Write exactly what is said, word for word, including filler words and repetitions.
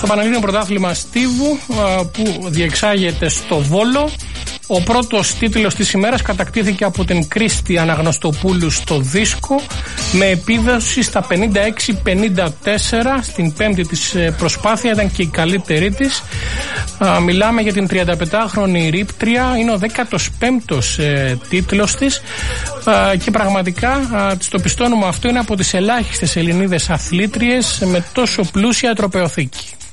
Στο Πανελλήνιο Πρωτάθλημα Στίβου που διεξάγεται στο Βόλο, ο πρώτος τίτλος της ημέρας κατακτήθηκε από την Κρίστη Αναγνωστοπούλου στο δίσκο με επίδοση στα πενήντα έξι πενήντα τέσσερα. Στην πέμπτη της προσπάθεια, ήταν και η καλύτερη της. Μιλάμε για την τριανταπεντάχρονη ρίπτρια, είναι ο δέκατος πέμπτος ε, τίτλος της και πραγματικά της το πιστώνουμε αυτό, είναι από τις ελάχιστες Ελληνίδες αθλήτριες με τόσο πλούσια τροπεοθήκη.